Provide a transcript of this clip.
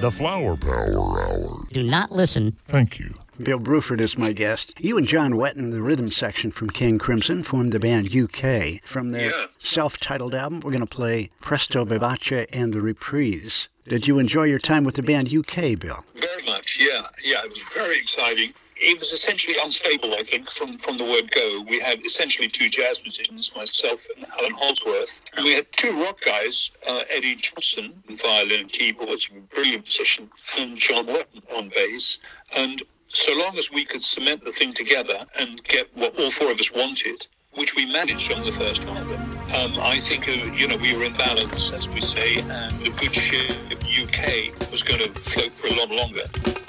The Flower Power Hour. Do not listen. Thank you. Bill Bruford is my guest. You and John Wetton, the rhythm section from King Crimson, formed the band UK. From their self-titled album, we're going to play Presto Vivace and The Reprise. Did you enjoy your time with the band UK, Bill? Very much, yeah. It was very exciting. It was essentially unstable, I think, from the word go. We had essentially two jazz musicians, myself and Alan Holdsworth. And we had two rock guys, Eddie Johnson, violin and keyboards, a brilliant musician, and John Wetton on bass. And so long as we could cement the thing together and get what all four of us wanted, which we managed on the first album, I think, we were in balance, as we say, and the good ship UK was going to float for a lot longer.